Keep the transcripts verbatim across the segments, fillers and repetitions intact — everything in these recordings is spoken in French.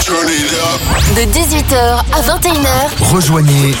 De dix-huit heures à vingt et une heures. Rejoignez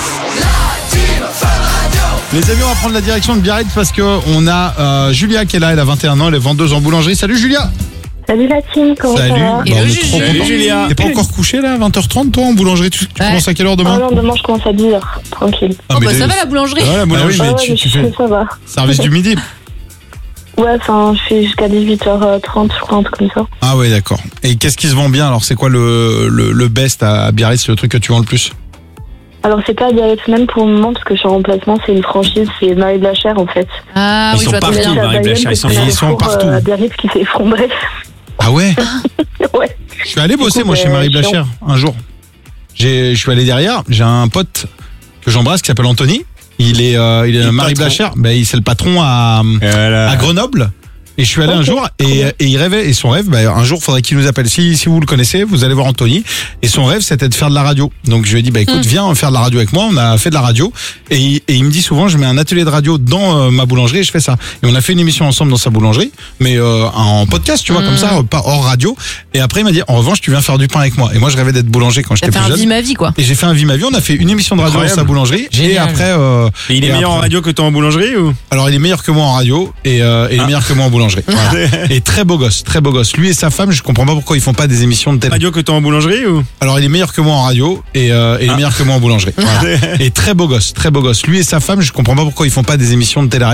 Les amis, on va prendre la direction de Biarritz parce que on a euh, Julia qui est là, elle a vingt et un ans, elle est vendeuse en boulangerie. Salut Julia. Salut la team, comment Salut. ça va? Bah, on est trop contents. Julia. T'es pas encore couché là, vingt heures trente toi en boulangerie? Tu, tu Ouais. commences à quelle heure Ah demain? non, demain je commence à dix heures, tranquille. Ah, Oh mais bah les- ça va la boulangerie. Ça va, la boulangerie, Ah oui, Ah mais ouais, tu, mais tu je- fais ça va. service du midi. Ouais, enfin, je fais jusqu'à dix-huit heures trente, je crois, un truc comme ça. Ah ouais, d'accord. Et qu'est-ce qui se vend bien alors? C'est quoi le, le, le best à à Biarritz, le truc que tu vends le plus? Alors, c'est pas Biarritz même pour le moment, parce que je suis en remplacement, c'est une franchise, c'est Marie Blachère en fait. Ah Ils oui, sont je vois très partout, bien. à Marie Bayonne, Blachère, ils sont- parce qu'on a ils un sont four, partout. euh, à Biarritz qui s'est effondré. Ah ouais? Ouais. Je suis allé bosser coup, moi chez ben, Marie chiant. Blachère un jour. J'ai, je suis allé derrière, j'ai un pote que j'embrasse qui s'appelle Anthony. Il est, euh, il est Le Marie patron. Blachère, ben, il- c'est le patron à, Voilà. à Grenoble. Et je suis allé un Ok, jour et, trop bien. et il rêvait, et son rêve, bah, un jour, faudrait qu'il nous appelle. Si, si vous le connaissez, vous allez voir Anthony. Et son rêve, c'était de faire de la radio. Donc je lui ai dit, bah écoute, Mm. viens faire de la radio avec moi. On a fait de la radio. Et, il- et il me dit souvent, je mets un atelier de radio dans euh, ma boulangerie et je fais ça. Et on a fait une émission ensemble dans sa boulangerie, mais euh, en podcast, tu vois, Mm. comme ça, pas hors radio. Et après, il m'a dit, en revanche, tu viens faire du pain avec moi. Et moi, je rêvais d'être boulanger quand T'as j'étais fait plus un jeune. vie ma vie quoi. Et j'ai fait un vie ma vie. On a fait une émission de radio Incroyable. dans sa boulangerie. Et Génial. après, euh, Et il est et meilleur en après- radio que toi en boulangerie ou? alors il est meilleur que moi en radio et, euh, et il est Ah. meilleur que moi en boulangerie. Voilà. Et très beau gosse, très beau gosse. Lui et sa femme, je comprends pas pourquoi ils font pas des émissions de télé. Radio que toi en boulangerie ou? Alors il est meilleur que moi en radio et, euh, et il est Ah. meilleur que moi en boulangerie. Voilà. Et très beau gosse, très beau gosse. Lui et sa femme, je comprends pas pourquoi ils font pas des émissions de télé.